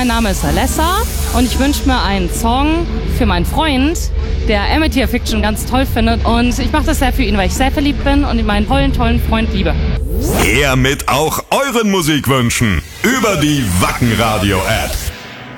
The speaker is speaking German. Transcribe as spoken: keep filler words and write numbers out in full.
mein Name ist Alessa und ich wünsche mir einen Song für meinen Freund, der Amateur Fiction ganz toll findet. Und ich mache das sehr für ihn, weil ich sehr verliebt bin und meinen tollen, tollen Freund liebe. Her mit auch euren Musikwünschen über die Wacken Radio App.